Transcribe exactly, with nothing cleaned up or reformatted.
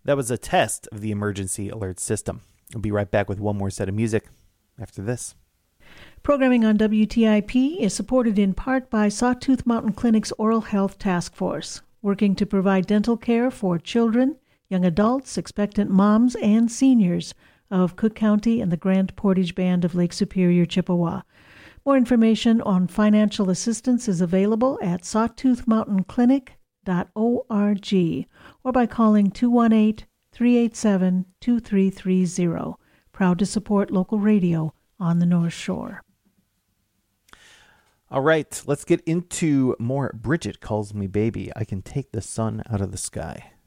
That was a test of the emergency alert system. I'll be right back with one more set of music after this. Programming on W T I P is supported in part by Sawtooth Mountain Clinic's Oral Health Task Force, working to provide dental care for children, young adults, expectant moms, and seniors of Cook County and the Grand Portage Band of Lake Superior, Chippewa. More information on financial assistance is available at sawtooth mountain clinic dot org or by calling two one eight, three eight seven, two three three zero. Proud to support local radio on the North Shore. All right, let's get into more Bridget Calls Me Baby. I Can Take the Sun Out of the Sky.